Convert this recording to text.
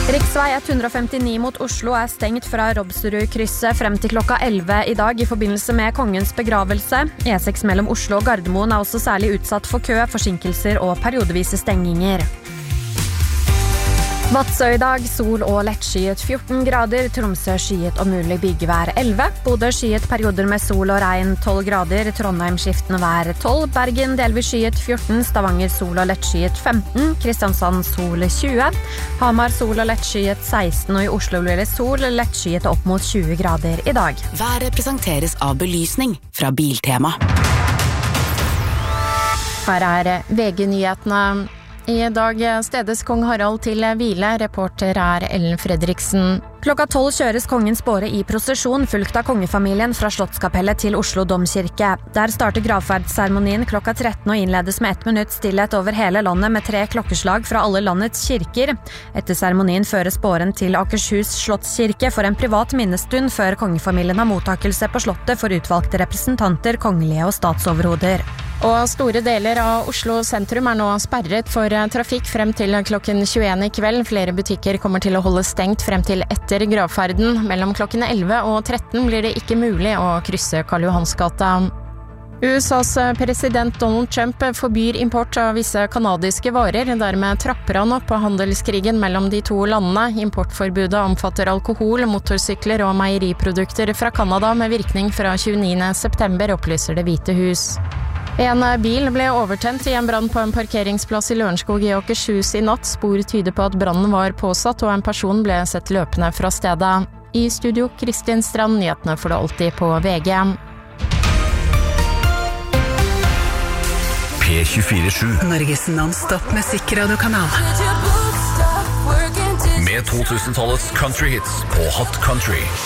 Riksvei 159 mot Oslo stengt fra Robsrud-krysset frem til klokka 11 i dag i forbindelse med kongens begravelse. E6 mellom Oslo og Gardermoen også særlig utsatt for kø, forsinkelser og periodevise stenginger. Vadsø i dag, sol og lettskyet 14 grader, Tromsø skyet og mulig byggevær 11, Bodø skyet perioder med sol og regn 12 grader, Trondheim skiftende vær 12, Bergen delvis skyet 14, Stavanger sol og lettskyet 15, Kristiansand sol 20, Hamar sol og lettskyet 16, og i Oslo blir det sol, lettskyet opp mot 20 grader i dag. Været presenteres av belysning fra Biltema. Her VG-nyhetene. I dag stedes kong Harald til hvile, reporter Ellen Fredriksen. Klokka 12 kjøres kongens båre i prosesjon, fulgt av kongefamilien fra Slottskapellet til Oslo Domkirke. Der starter gravferdsseremonien klokka 13 og innledes med 1 minutt stillhet over hele landet med 3 klokkeslag fra alle landets kirker. Etter seremonien føres båren til Akershus Slottskirke for en privat minnestund før kongefamilien har mottakelse på slottet for utvalgte representanter, kongelige og statsoverhoder. Og store deler av Oslo sentrum nå sperret for trafikk frem til klokken 21 i kveld. Flere butikker kommer til å holde stengt frem til etter gravferden. Mellom klokken 11 og 13 blir det ikke mulig å krysse Karl Johans gata. USAs president Donald Trump forbyr import av visse kanadiske varer. Dermed trapper han opp på handelskrigen mellom de to landene. Importforbudet omfatter alkohol, motorsykler og meieriprodukter fra Kanada med virkning fra 29. september, opplyser Det hvite hus. En bil ble overtent i en brann på en parkeringsplass i Lørenskog i Akershus i natt. Spor tyder på at brannen var påsatt, og en person ble sett løpende fra stedet. I studio Kristin Strand, nyhetene får det alltid på VG. P24/7 Norges non-stop musikkradiokanal. med 2000-tallets country hits på Hot Country.